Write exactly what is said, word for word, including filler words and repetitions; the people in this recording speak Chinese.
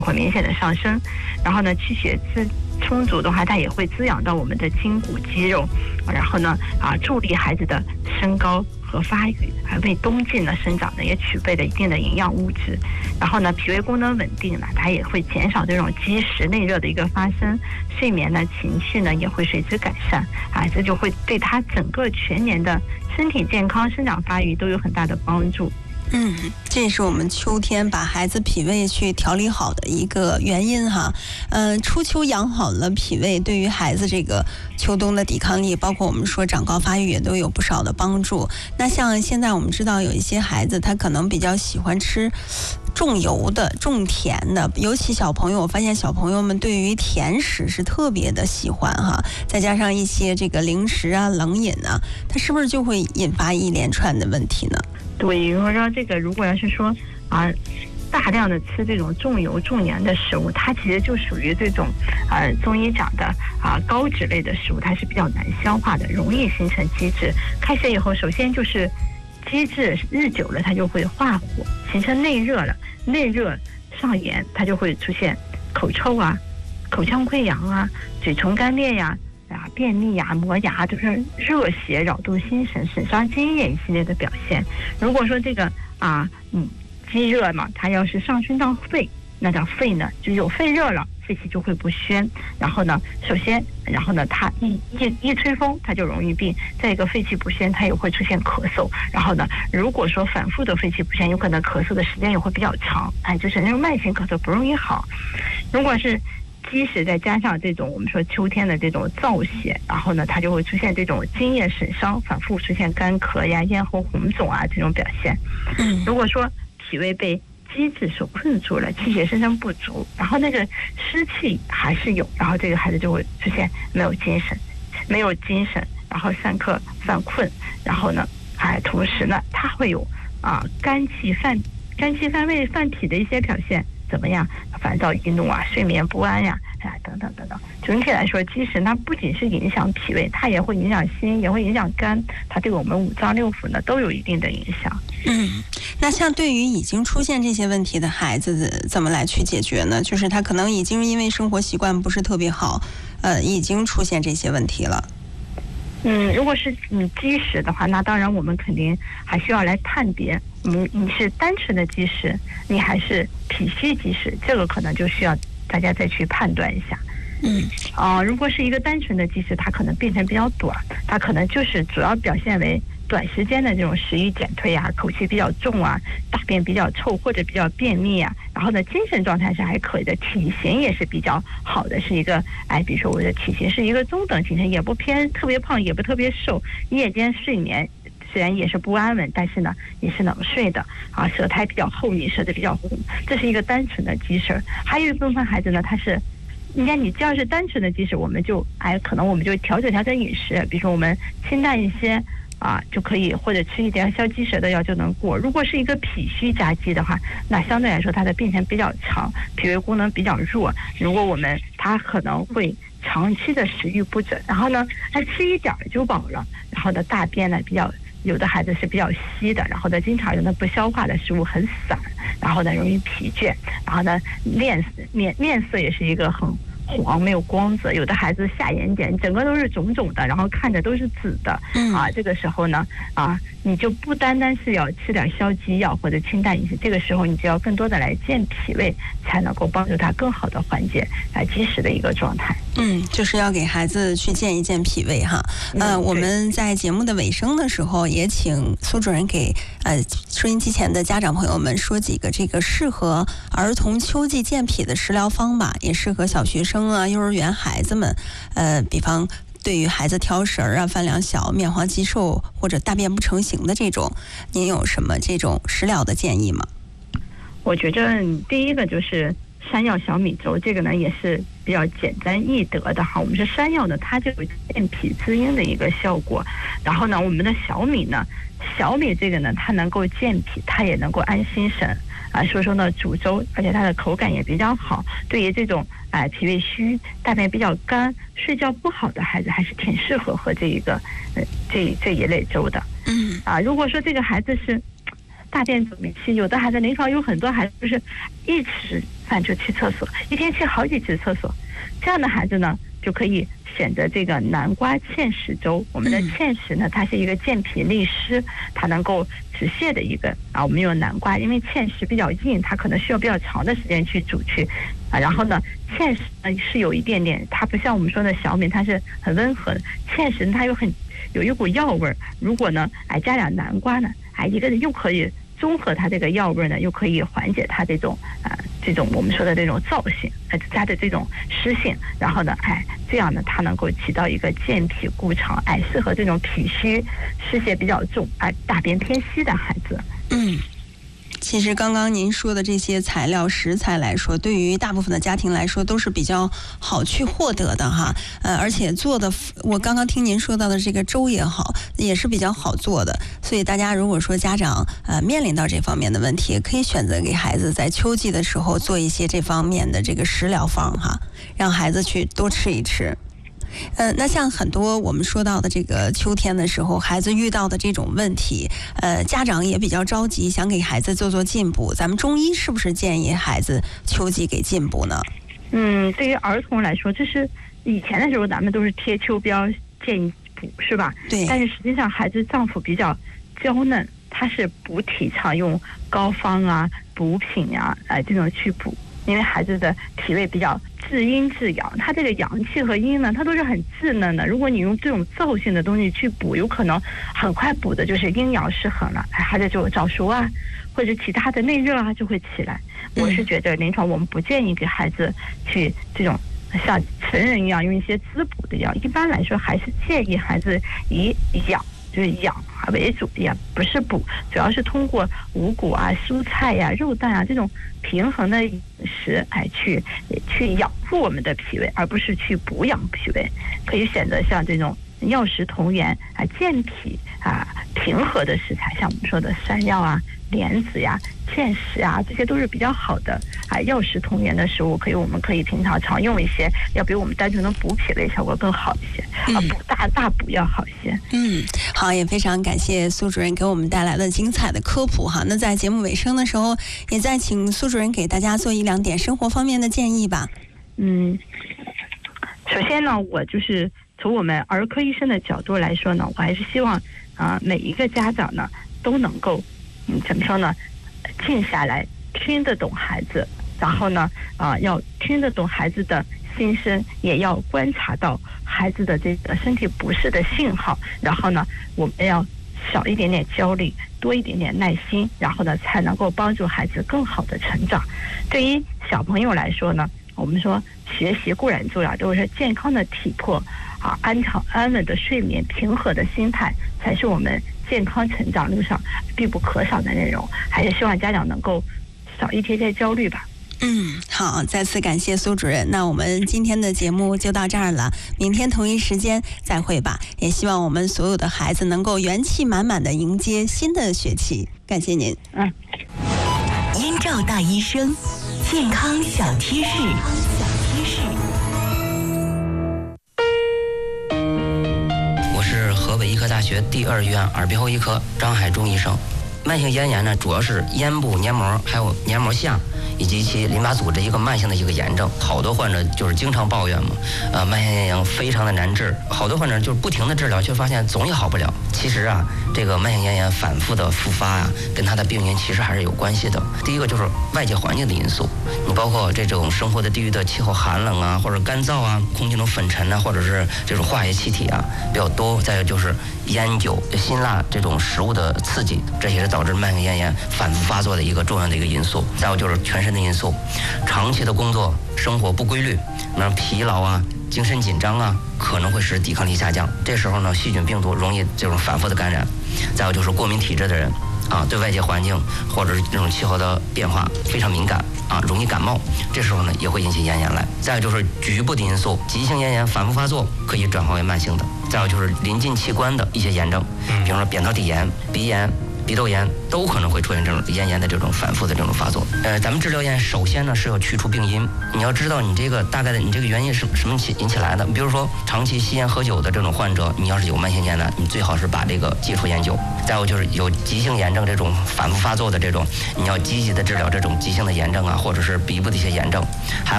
会明显的上升。然后呢，气血滋充足的话，它也会滋养到我们的筋骨肌肉，然后呢啊，助力孩子的身高和发育，还为冬季呢生长呢也储备了一定的营养物质。然后呢，脾胃功能稳定呢，它也会减少这种积食内热的一个发生，睡眠呢、情绪呢也会随之改善啊，这就会对他整个全年的身体健康、生长发育都有很大的帮助。 嗯，这是我们秋天把孩子脾胃去调理好的一个原因哈。嗯、呃，初秋养好了脾胃，对于孩子这个秋冬的抵抗力，包括我们说长高发育也都有不少的帮助。那像现在我们知道有一些孩子他可能比较喜欢吃重油的、重甜的，尤其小朋友，我发现小朋友们对于甜食是特别的喜欢哈。再加上一些这个零食啊、冷饮啊，它是不是就会引发一连串的问题呢？ 对，如果说这个如果要是说啊，大量的吃这种重油重盐的食物，它其实就属于这种呃中医讲的啊高脂类的食物，它是比较难消化的，容易形成积滞。开始以后，首先就是积滞日久了，它就会化火，形成内热了，内热上炎，它就会出现口臭啊、口腔溃疡啊、嘴唇干裂呀、啊、便秘呀、磨牙，就是热邪扰动心神、损伤津液一系列的表现。如果说这个啊，嗯，积热嘛，它要是上升到肺，那叫肺呢就有肺热了，肺气就会不宣。然后呢，首先，然后呢，它一一一吹风，它就容易病。再一个，肺气不宣，它也会出现咳嗽。然后呢，如果说反复的肺气不宣，有可能咳嗽的时间也会比较长，哎，就是那种慢性咳嗽不容易好。如果是积食再加上这种我们说秋天的这种燥血，然后呢，它就会出现这种津液损伤，反复出现干咳呀、咽喉红肿啊这种表现。 嗯， 如果说脾胃被积滞所困住了，气血生成不足，然后那个湿气还是有，然后这个孩子就会出现没有精神，没有精神，然后上课犯困，然后呢，还同时呢，他会有啊肝气犯肝气犯胃犯脾的一些表现。怎么样？烦躁易怒啊，睡眠不安呀、啊，啊，等等等等。整体来说，积食它不仅是影响脾胃，它也会影响心，也会影响肝，它对我们五脏六腑呢都有一定的影响。 嗯，那像对于已经出现这些问题的孩子，怎么来去解决呢？就是他可能已经因为生活习惯不是特别好，呃，已经出现这些问题了。 嗯，如果是你积食的话，那当然我们肯定还需要来判别，你你是单纯的积食，你还是脾虚积食，这个可能就需要大家再去判断一下。 嗯， 啊、呃，如果是一个单纯的积食，它可能病程比较短，它可能就是主要表现为短时间的这种食欲减退啊，口气比较重啊，大便比较臭或者比较便秘啊，然后呢，精神状态是还可以的，体型也是比较好的，是一个哎，比如说我的体型是一个中等体型，也不偏特别胖，也不特别瘦，夜间睡眠虽然也是不安稳，但是呢也是能睡的啊，舌苔比较厚腻，舌质比较红，这是一个单纯的积食。还有一部分孩子呢，他是。应该你只要是单纯的积食，我们就哎，可能我们就调整调整饮食，比如说我们清淡一些啊，就可以，或者吃一点消积食的药就能过。如果是一个脾虚夹击的话，那相对来说它的病程比较长，脾胃功能比较弱。如果我们它可能会长期的食欲不振，然后呢，还吃一点就饱了，然后呢大便呢比较。有的孩子是比较稀的，然后呢，经常有的不消化的食物很散，然后呢，容易疲倦，然后呢，面面面色也是一个很黄，没有光泽。有的孩子下眼睑整个都是肿肿的，然后看着都是紫的，啊，这个时候呢，啊，你就不单单是要吃点消积药或者清淡饮食，这个时候你就要更多的来健脾胃，才能够帮助他更好的缓解啊积食的一个状态。 嗯，就是要给孩子去健一健脾胃哈。呃，我们在节目的尾声的时候，也请苏主任给呃收音机前的家长朋友们说几个这个适合儿童秋季健脾的食疗方吧，也适合小学生啊、幼儿园孩子们。呃，比方对于孩子挑食啊、饭量小、面黄肌瘦或者大便不成形的这种，您有什么这种食疗的建议吗？ 我觉着第一个就是山药小米粥，这个呢也是比较简单易得的哈。我们是山药呢，它就有健脾滋阴的一个效果。然后呢，我们的小米呢，小米这个呢，它能够健脾，它也能够安心神啊。所以说呢，煮粥，而且它的口感也比较好。对于这种哎、呃、脾胃虚、大便比较干、睡觉不好的孩子，还是挺适合喝这一个呃这这一类粥的。 嗯啊，如果说这个孩子是大便走没气，有的孩子临床有很多孩子就是一吃饭就去厕所，一天去好几次厕所，这样的孩子呢就可以选择这个南瓜芡实粥。我们的芡实呢，它是一个健脾利湿，它能够止泻的一个啊。我们用南瓜，因为芡实比较硬，它可能需要比较长的时间去煮去啊。然后呢，芡实呢是有一点点，它不像我们说的小米，它是很温和的。芡实它有很有一股药味儿，如果呢，哎加点南瓜呢，哎一个又可以综合它这个药味呢，又可以缓解它这种啊、呃、这种我们说的这种燥性，呃它的这种湿性，然后呢，哎这样呢，它能够起到一个健脾固肠，哎适合这种脾虚、湿邪比较重、哎大便偏稀的孩子。 嗯。其实刚刚您说的这些材料食材来说，对于大部分的家庭来说都是比较好去获得的哈，呃，而且做的，我刚刚听您说到的这个粥也好，也是比较好做的，所以大家如果说家长呃面临到这方面的问题，可以选择给孩子在秋季的时候做一些这方面的这个食疗方哈，让孩子去多吃一吃。呃，那像很多我们说到的这个秋天的时候，孩子遇到的这种问题，呃，家长也比较着急，想给孩子做做进补。咱们中医是不是建议孩子秋季给进补呢？ 嗯，对于儿童来说，这是以前的时候咱们都是贴秋膘建议补，是吧？ 对。 但是实际上孩子脏腑比较娇嫩，他是不提倡用膏方啊、补品啊，呃，这种去补。因为孩子的体位比较至阴至阳，他这个阳气和阴呢，它都是很稚嫩的。如果你用这种燥性的东西去补，有可能很快补的就是阴阳失衡了，孩子就早熟啊，或者其他的内热啊就会起来。我是觉得临床我们不建议给孩子去这种像成人一样用一些滋补的药，一般来说还是建议孩子以养。就是养为主的呀，不是补，主要是通过五谷啊、蔬菜呀、啊、肉蛋啊这种平衡的饮食，哎，去去养护我们的脾胃，而不是去补养脾胃。可以选择像这种药食同源啊、健脾啊、平和的食材，像我们说的山药啊、莲子呀、芡实啊，这些都是比较好的啊药食同源的食物，可以我们可以平常常用一些，要比我们单纯的补脾胃效果更好一些，嗯、啊补大大补要好一些。 嗯，好，也非常感谢苏主任给我们带来的精彩的科普哈。那在节目尾声的时候，也再请苏主任给大家做一两点生活方面的建议吧。 嗯，首先呢，我就是从我们儿科医生的角度来说呢，我还是希望啊、呃、每一个家长呢都能够。嗯，怎么说呢？静下来，听得懂孩子，然后呢，啊、呃，要听得懂孩子的心声，也要观察到孩子的这个身体不适的信号，然后呢，我们要少一点点焦虑，多一点点耐心，然后呢，才能够帮助孩子更好的成长。对于小朋友来说呢，我们说学习固然重要，就是健康的体魄啊，安常安稳的睡眠，平和的心态，才是我们健康成长路上必不可少的内容。还是希望家长能够少一些些焦虑吧。 嗯，好，再次感谢苏主任。那我们今天的节目就到这儿了，明天同一时间再会吧。也希望我们所有的孩子能够元气满满的迎接新的学期。感谢您。 嗯。 燕赵大医生，健康小贴士。 我是河北医科大学第二医院耳鼻喉医科张海忠医生。慢性咽炎呢，主要是咽部黏膜还有黏膜下以及其淋巴组织一个慢性的一个炎症。好多患者就是经常抱怨嘛，呃，慢性咽炎非常的难治，好多患者就是不停的治疗，却发现总也好不了。其实啊，这个慢性咽炎反复的复发啊，跟它的病因其实还是有关系的。第一个就是外界环境的因素，你包括这种生活的地域的气候寒冷啊，或者干燥啊，空气中粉尘啊，或者是这种化学气体啊比较多。再有就是烟酒、辛辣这种食物的刺激，这也是导致慢性咽炎反复发作的一个重要的一个因素。再有就是全身的因素，长期的工作生活不规律，那疲劳啊、精神紧张啊，可能会使抵抗力下降。这时候呢，细菌病毒容易这种反复的感染。再有就是过敏体质的人啊，对外界环境或者是这种气候的变化非常敏感啊，容易感冒，这时候呢也会引起咽炎来。再有就是局部的因素，急性咽炎反复发作可以转化为慢性的。再有就是临近器官的一些炎症，比如说扁桃体炎、鼻炎、 鼻窦炎都可能会出现这种咽炎的这种反复的这种发作。呃，咱们治疗咽首先呢是要去除病因，你要知道你这个大概的你这个原因是什么起引起来的。比如说长期吸烟喝酒的这种患者，你要是有慢性咽炎，你最好是把这个戒除烟酒。再有就是有急性炎症这种反复发作的这种，你要积极的治疗这种急性的炎症啊，或者是鼻部的一些炎症。还有